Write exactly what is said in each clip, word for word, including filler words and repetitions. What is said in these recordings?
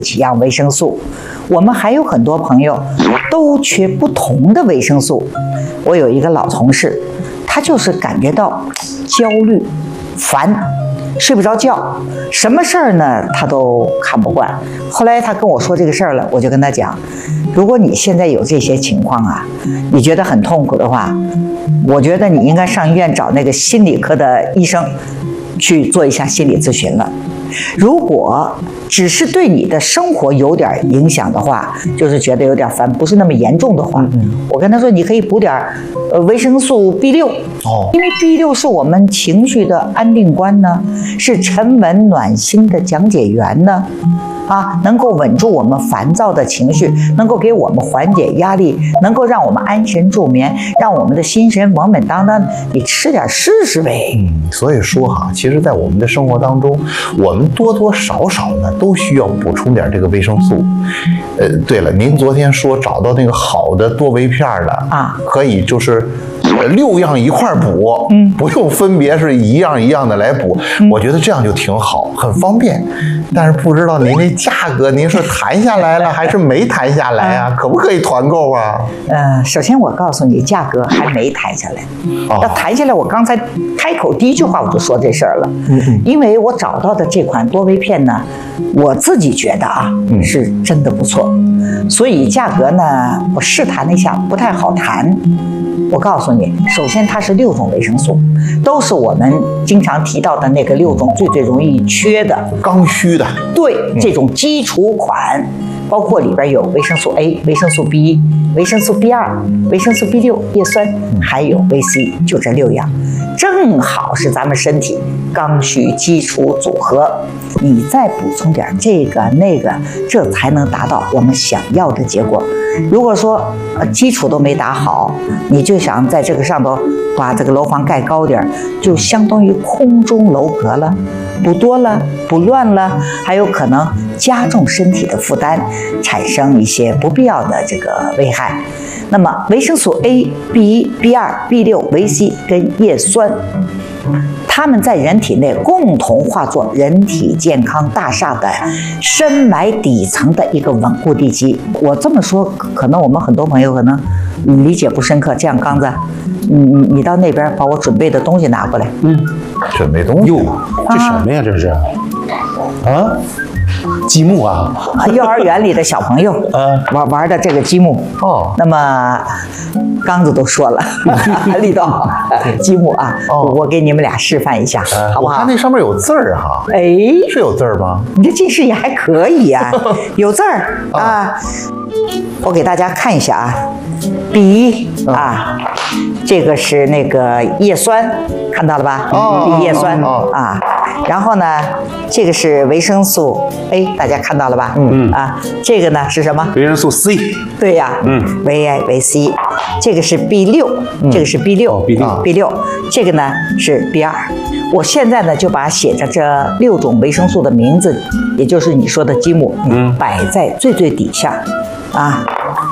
几样维生素，我们还有很多朋友都缺不同的维生素。我有一个老同事，他就是感觉到焦虑、烦，睡不着觉，什么事儿呢他都看不惯。后来他跟我说这个事儿了，我就跟他讲，如果你现在有这些情况啊，你觉得很痛苦的话，我觉得你应该上医院找那个心理科的医生去做一下心理咨询了。如果只是对你的生活有点影响的话，就是觉得有点烦，不是那么严重的话，嗯、我跟他说你可以补点呃维生素 B 六，哦，因为 B 六是我们情绪的安定官呢，是沉稳暖心的讲解员呢。啊，能够稳住我们烦躁的情绪，能够给我们缓解压力，能够让我们安神助眠，让我们的心神稳稳当当。你吃点试试呗。 嗯，所以说哈，其实，在我们的生活当中，我们多多少少呢都需要补充点这个维生素。呃，对了，您昨天说找到那个好的多维片的啊，可以就是六样一块补，嗯，不用分别是一样一样的来补，嗯、我觉得这样就挺好，很方便。但是不知道您这价格，您是谈下来了还是没谈下来啊？可不可以团购啊？ 呃，首先我告诉你，价格还没谈下来。哦、要谈下来，我刚才开口第一句话我就说这事儿了。嗯嗯，因为我找到的这款多维片呢，我自己觉得啊，嗯、是真的不错，所以价格呢，我试谈了一下，不太好谈。我告诉你，首先它是六种维生素，都是我们经常提到的那个六种最最容易缺的刚需的。 对，这种基础款，包括里边有维生素 A、维生素 B 一、维生素 B 二、维生素 B 六、叶酸，还有维 C， 就这六样，正好是咱们身体刚需基础组合。你再补充点这个那个，这才能达到我们想要的结果。如果说呃基础都没打好，你就想在这个上头把这个楼房盖高点，就相当于空中楼阁了，补多了，补乱了，还有可能加重身体的负担，产生一些不必要的这个危害。那么维生素 A、B 一、B 二、B 六、维 C 跟叶酸，它们在人体内共同化作人体健康大厦的深埋底层的一个稳固地基。我这么说，可能我们很多朋友可能理解不深刻。这样，刚子，你你你到那边把我准备的东西拿过来。 嗯，准备东西？ 哟，这什么呀？这是啊？积木啊， 幼儿园里的小朋友玩玩的这个积木哦。那么刚子都说了，李总，积木啊，哦、我给你们俩示范一下，呃、好不好？ 我看那上面有字儿哈， 哎， 是有字儿吗？ 你这近视也还可以呀、啊，有字儿啊。我给大家看一下啊，笔啊，这个是那个叶酸，看到了吧？ 哦， 叶酸啊。然后呢，这个是维生素 A， 大家看到了吧？嗯啊，这个呢是什么？ 维生素 C。 对呀，嗯，维 A 维 C。这个是 B 六，这个是 B 六、 哦、，B 六 B 六。这个呢是 B 二。我现在呢就把写着这六种维生素的名字，也就是你说的积木，嗯，摆在最最底下，啊。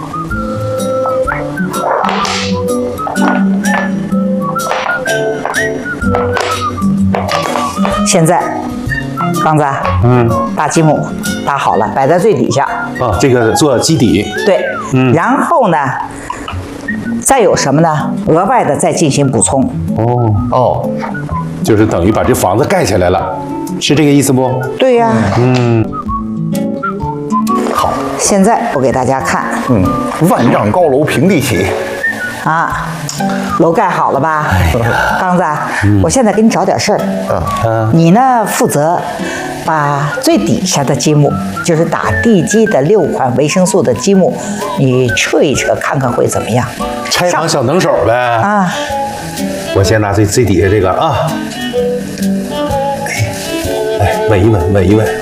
现在，刚子，嗯，大积木搭好了，摆在最底下。 啊，这个做基底。 对，嗯，然后呢，再有什么呢？额外的再进行补充。 哦哦，就是等于把这房子盖起来了，是这个意思不？ 对呀。 嗯。 好，现在我给大家看。 嗯，万丈高楼平地起。 啊，楼盖好了吧？刚子，嗯、我现在给你找点事儿。嗯，你呢负责把最底下的积木，就是打地基的六款维生素的积木，你测一测，看看会怎么样？ 拆行小能手呗。啊，我先拿最最底下这个啊，哎哎，稳一稳，稳一稳。